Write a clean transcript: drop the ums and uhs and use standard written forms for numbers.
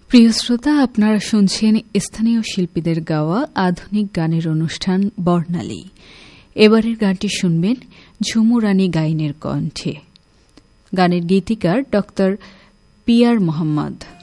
প্রিয় শ্রোতা, আপনারা শুনছেন স্থানীয় শিল্পীদের গাওয়া আধুনিক গানের অনুষ্ঠান বর্ণালী। এবারের গানটি শুনবেন ঝুমু রানী গাইনের কণ্ঠে। গানের গীতিকার ড. পিয়ার মোহাম্মদ।